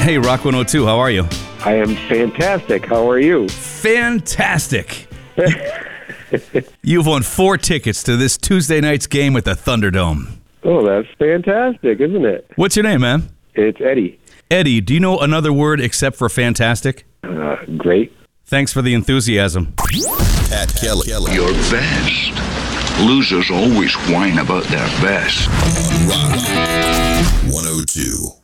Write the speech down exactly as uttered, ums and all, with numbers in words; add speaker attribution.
Speaker 1: Hey, Rock one oh two, how are you?
Speaker 2: I am fantastic. How are you?
Speaker 1: Fantastic. You've won four tickets to this Tuesday night's game at the Thunderdome.
Speaker 2: Oh, that's fantastic, isn't it?
Speaker 1: What's your name, man?
Speaker 2: It's Eddie.
Speaker 1: Eddie, do you know another word except for fantastic?
Speaker 2: Uh, great.
Speaker 1: Thanks for the enthusiasm.
Speaker 3: Pat Kelly.
Speaker 4: Your best. Losers always whine about their best.
Speaker 3: Rock one oh two.